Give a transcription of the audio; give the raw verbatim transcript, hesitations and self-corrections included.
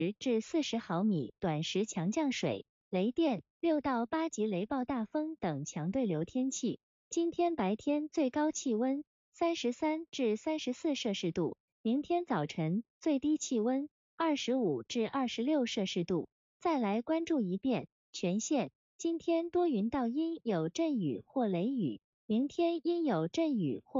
十至四十毫米短时强降水、雷电、六到八级雷暴大风等强对流天气。今天白天最高气温三十三至三十四摄氏度，明天早晨最低气温二十五至二十六摄氏度。再来关注一遍全县，今天多云到阴有阵雨或雷雨，明天阴有阵雨或